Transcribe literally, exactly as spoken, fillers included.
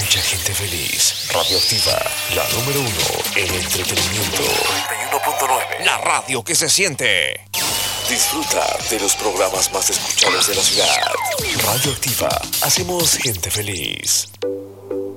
mucha gente feliz. Radioactiva, la número uno en entretenimiento. noventa y uno punto nueve. La radio que se siente. Disfruta de los programas más escuchados de la ciudad. Radioactiva, hacemos gente feliz.